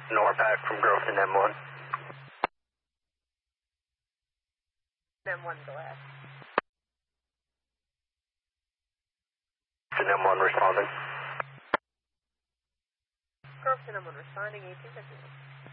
Norpac from Groveton M1. M1, go ahead. M1 responding. Groveton M1 responding, 1851.